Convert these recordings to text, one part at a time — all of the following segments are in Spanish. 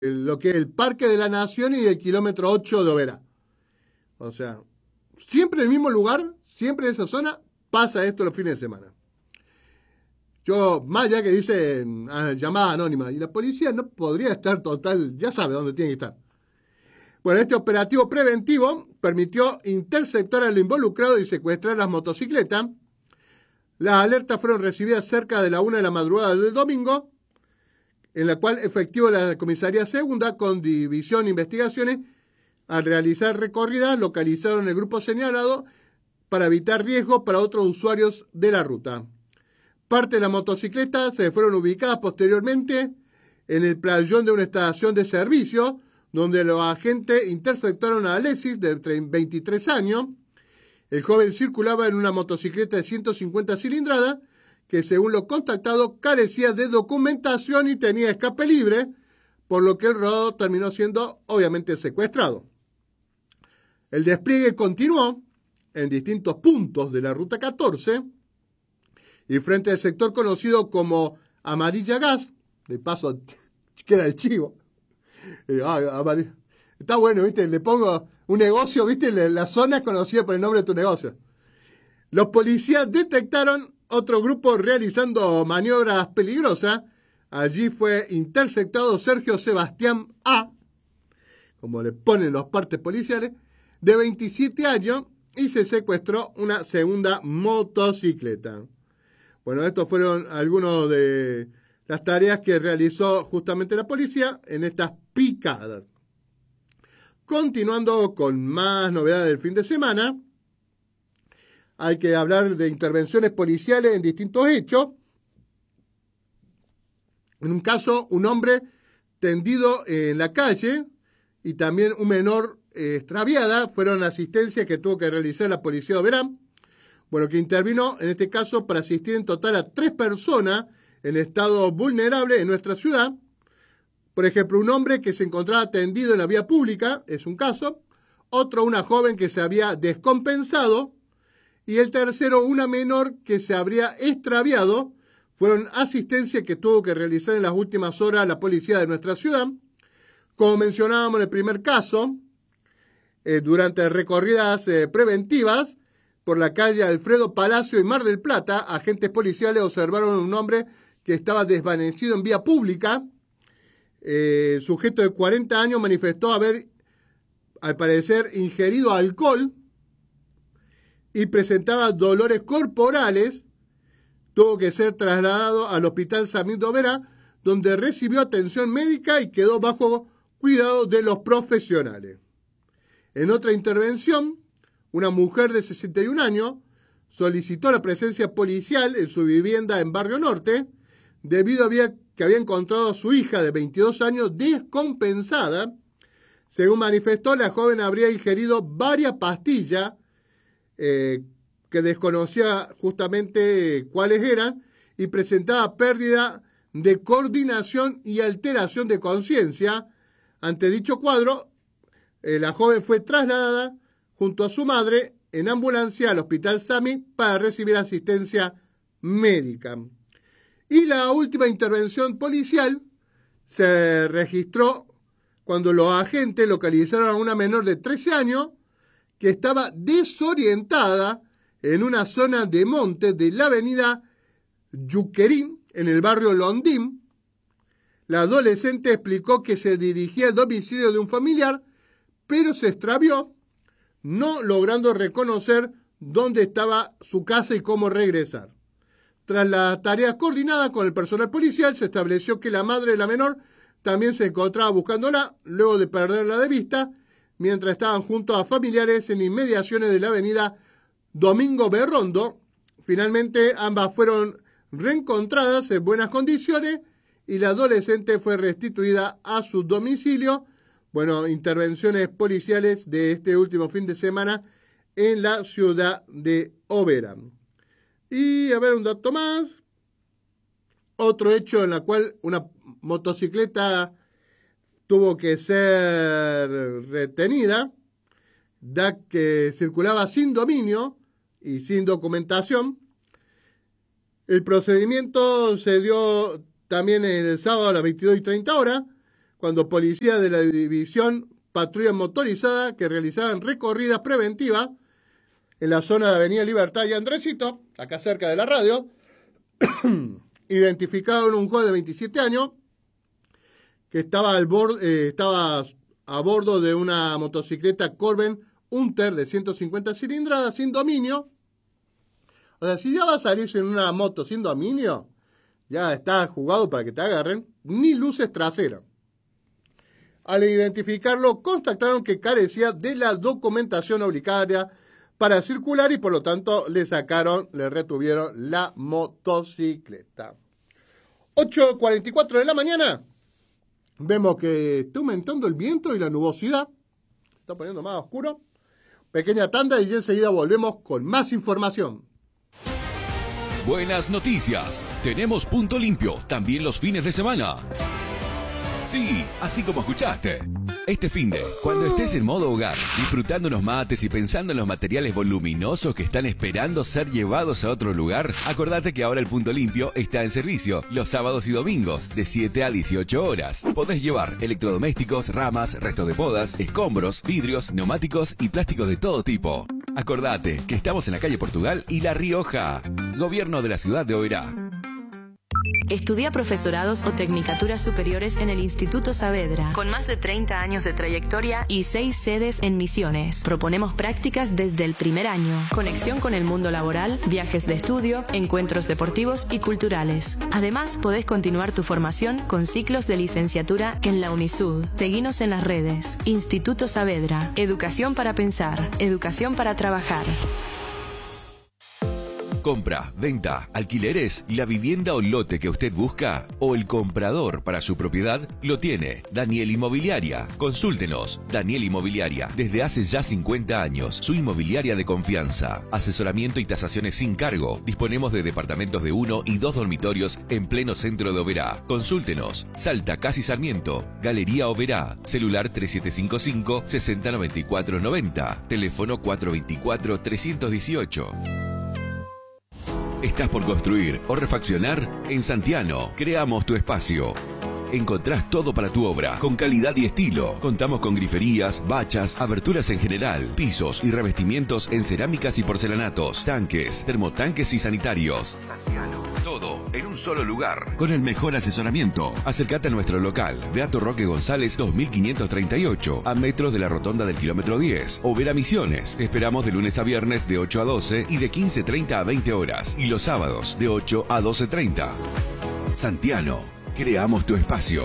lo que es el Parque de la Nación y el kilómetro 8 de Oberá. O sea, siempre en el mismo lugar, siempre en esa zona, pasa esto los fines de semana. Yo, más allá que dice llamada anónima, y la policía no podría estar total, ya sabe dónde tiene que estar. Bueno, este operativo preventivo permitió interceptar al involucrado y secuestrar las motocicletas. Las alertas fueron recibidas cerca de la 1 de la madrugada del domingo, en la cual efectivo la comisaría segunda con división de investigaciones, al realizar recorridas, localizaron el grupo señalado para evitar riesgos para otros usuarios de la ruta. Parte de las motocicletas se fueron ubicadas posteriormente en el playón de una estación de servicio, donde los agentes interceptaron a Alexis, de 23 años. El joven circulaba en una motocicleta de 150 cilindradas, que según los contactados carecía de documentación y tenía escape libre, por lo que el rodado terminó siendo obviamente secuestrado. El despliegue continuó en distintos puntos de la Ruta 14 y frente al sector conocido como Amarilla Gas, de paso queda el chivo. Está bueno, ¿viste? Le pongo un negocio, ¿viste? La zona es conocida por el nombre de tu negocio. Los policías detectaron otro grupo realizando maniobras peligrosas. Allí fue interceptado Sergio Sebastián A., como le ponen los partes policiales, de 27 años, y se secuestró una segunda motocicleta. Bueno, estos fueron algunos de las tareas que realizó justamente la policía en estas picadas. Continuando con más novedades del fin de semana, hay que hablar de intervenciones policiales en distintos hechos. En un caso, un hombre tendido en la calle y también un menor extraviada fueron asistencias que tuvo que realizar la policía de Oberá. Bueno, que intervino en este caso para asistir en total a 3 personas en estado vulnerable en nuestra ciudad. Por ejemplo, un hombre que se encontraba tendido en la vía pública, es un caso. Otro, una joven que se había descompensado. Y el tercero, una menor que se habría extraviado. Fueron asistencias que tuvo que realizar en las últimas horas la policía de nuestra ciudad. Como mencionábamos en el primer caso, durante recorridas preventivas por la calle Alfredo Palacio y Mar del Plata, agentes policiales observaron a un hombre que estaba desvanecido en vía pública. Sujeto de 40 años manifestó haber, al parecer, ingerido alcohol y presentaba dolores corporales. Tuvo que ser trasladado al Hospital Samir de Oberá, donde recibió atención médica y quedó bajo cuidado de los profesionales. En otra intervención, una mujer de 61 años solicitó la presencia policial en su vivienda en Barrio Norte debido a que había encontrado a su hija de 22 años descompensada. Según manifestó, la joven habría ingerido varias pastillas que desconocía justamente cuáles eran y presentaba pérdida de coordinación y alteración de conciencia. Ante dicho cuadro, la joven fue trasladada junto a su madre en ambulancia al Hospital Sami para recibir asistencia médica. Y la última intervención policial se registró cuando los agentes localizaron a una menor de 13 años que estaba desorientada en una zona de monte de la avenida Yuquerín, en el barrio Londín. La adolescente explicó que se dirigía al domicilio de un familiar, pero se extravió, no logrando reconocer dónde estaba su casa y cómo regresar. Tras las tareas coordinadas con el personal policial, se estableció que la madre de la menor también se encontraba buscándola, luego de perderla de vista, mientras estaban junto a familiares en inmediaciones de la avenida Domingo Berrondo. Finalmente, ambas fueron reencontradas en buenas condiciones y la adolescente fue restituida a su domicilio. Bueno, intervenciones policiales de este último fin de semana en la ciudad de Oberá. Y a ver, un dato más. Otro hecho en el cual una motocicleta tuvo que ser retenida, da que circulaba sin dominio y sin documentación. El procedimiento se dio también el sábado a las 22:30 horas, cuando policías de la división patrulla motorizada que realizaban recorridas preventivas en la zona de Avenida Libertad y Andresito, acá cerca de la radio, identificaron un joven de 27 años que estaba a bordo de una motocicleta Corben Hunter de 150 cilindradas sin dominio. O sea, si ya vas a salir en una moto sin dominio, ya está jugado para que te agarren, ni luces traseras. Al identificarlo, constataron que carecía de la documentación obligatoria para circular y por lo tanto le retuvieron la motocicleta. 8:44 de la mañana. Vemos que está aumentando el viento y la nubosidad. Está poniendo más oscuro. Pequeña tanda y enseguida volvemos con más información. Buenas noticias. Tenemos Punto Limpio también los fines de semana. Sí, así como escuchaste. Este finde, cuando estés en modo hogar, disfrutando unos mates y pensando en los materiales voluminosos que están esperando ser llevados a otro lugar, acordate que ahora el Punto Limpio está en servicio los sábados y domingos de 7 a 18 horas. Podés llevar electrodomésticos, ramas, restos de podas, escombros, vidrios, neumáticos y plásticos de todo tipo. Acordate que estamos en la calle Portugal y La Rioja. Gobierno de la ciudad de Oberá. Estudia profesorados o tecnicaturas superiores en el Instituto Saavedra, con más de 30 años de trayectoria y 6 sedes en Misiones. Proponemos prácticas desde el primer año, conexión con el mundo laboral, viajes de estudio, encuentros deportivos y culturales. Además, podés continuar tu formación con ciclos de licenciatura en la Unisud. Seguinos en las redes. Instituto Saavedra. Educación para pensar. Educación para trabajar. Compra, venta, alquileres, la vivienda o lote que usted busca o el comprador para su propiedad lo tiene Daniel Inmobiliaria. Consúltenos. Daniel Inmobiliaria, desde hace ya 50 años, su inmobiliaria de confianza. Asesoramiento y tasaciones sin cargo. Disponemos de departamentos de 1 y 2 dormitorios en pleno centro de Oberá. Consúltenos. Salta, Casi Sarmiento. Galería Oberá. Celular 3755-609490. Teléfono 424-318. ¿Estás por construir o refaccionar? En Santiano, creamos tu espacio. Encontrás todo para tu obra, con calidad y estilo. Contamos con griferías, bachas, aberturas en general, pisos y revestimientos en cerámicas y porcelanatos, tanques, termotanques y sanitarios. Todo en un solo lugar, con el mejor asesoramiento. Acércate a nuestro local, Beato Roque González 2538, a metros de la rotonda del kilómetro 10. Oberá Misiones. Esperamos de lunes a viernes de 8 a 12 y de 15:30 a 20 horas. Y los sábados de 8 a 12:30. Santiano, creamos tu espacio.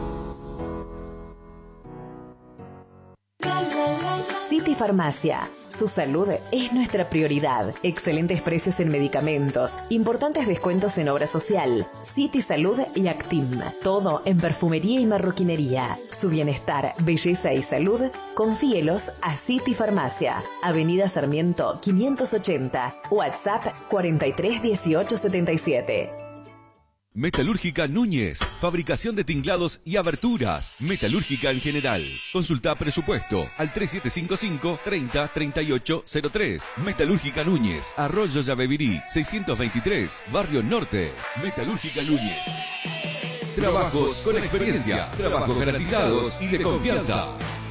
City Farmacia. Su salud es nuestra prioridad. Excelentes precios en medicamentos, importantes descuentos en obra social, City Salud y Actim. Todo en perfumería y marroquinería. Su bienestar, belleza y salud, confíelos a City Farmacia. Avenida Sarmiento 580, WhatsApp 43 18 77. Metalúrgica Núñez, fabricación de tinglados y aberturas. Metalúrgica en general. Consulta presupuesto al 3755 30 38 03. Metalúrgica Núñez, Arroyo Yabebirí, 623, Barrio Norte. Metalúrgica Núñez. Trabajos con experiencia, trabajos garantizados y de confianza.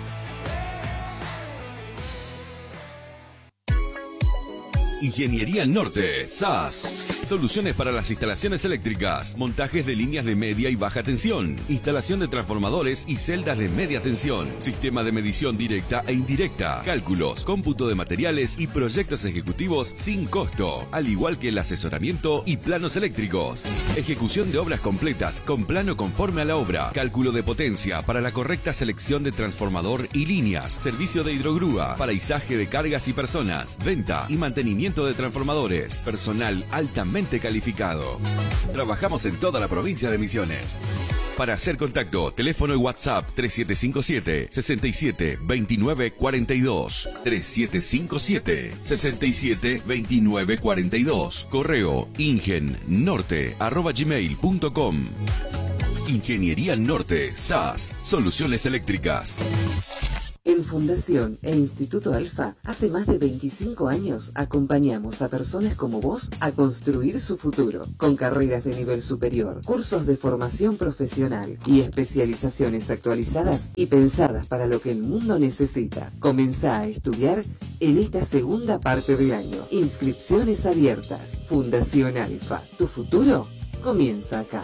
Ingeniería Norte, SAS. Soluciones para las instalaciones eléctricas, montajes de líneas de media y baja tensión, instalación de transformadores y celdas de media tensión, sistema de medición directa e indirecta, cálculos, cómputo de materiales y proyectos ejecutivos sin costo, al igual que el asesoramiento y planos eléctricos. Ejecución de obras completas con plano conforme a la obra, cálculo de potencia para la correcta selección de transformador y líneas, servicio de hidrogrúa, paraisaje de cargas y personas, venta y mantenimiento de transformadores, personal altamente calificado. Trabajamos en toda la provincia de Misiones. Para hacer contacto, teléfono y WhatsApp 3757 67 29 42, 3757 67 29 42, correo ingennorte@gmail.com. Ingeniería Norte, SAS, soluciones eléctricas. En Fundación e Instituto Alfa, hace más de 25 años acompañamos a personas como vos a construir su futuro, con carreras de nivel superior, cursos de formación profesional y especializaciones actualizadas y pensadas para lo que el mundo necesita. Comenzá a estudiar en esta segunda parte del año. Inscripciones abiertas. Fundación Alfa. Tu futuro comienza acá.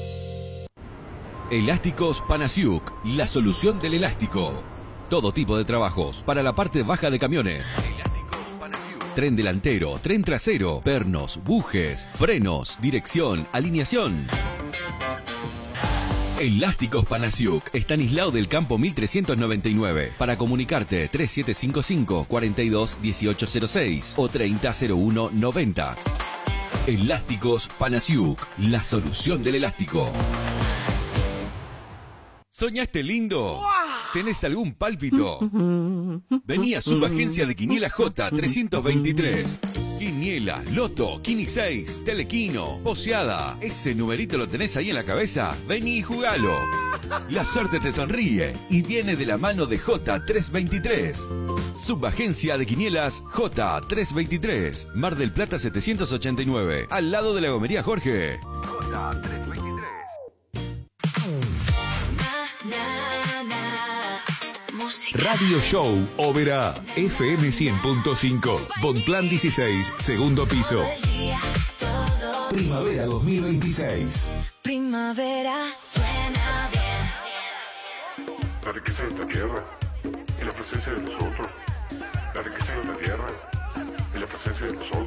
Elásticos Panasiuk, la solución del elástico. Todo tipo de trabajos para la parte baja de camiones. Elásticos Panasiuk. Tren delantero, tren trasero, pernos, bujes, frenos, dirección, alineación. Elásticos Panasiuk, Estanislao del Campo 1399. Para comunicarte 3755 42 1806 o 300190. Elásticos Panasiuk, la solución del elástico. ¿Soñaste lindo? ¿Tenés algún pálpito? Vení a Subagencia de Quiniela J323. Quiniela, Loto, Quini 6, Telequino, Poseada. ¿Ese numerito lo tenés ahí en la cabeza? Vení y jugalo. La suerte te sonríe y viene de la mano de J323. Subagencia de Quinielas J323. Mar del Plata 789. Al lado de la gomería Jorge. J323. Radio Show Ópera FM 100.5 Bonplan 16, segundo piso. Primavera 2026. Primavera suena bien. La riqueza de esta tierra y la presencia de nosotros. La riqueza de la tierra y la presencia de nosotros.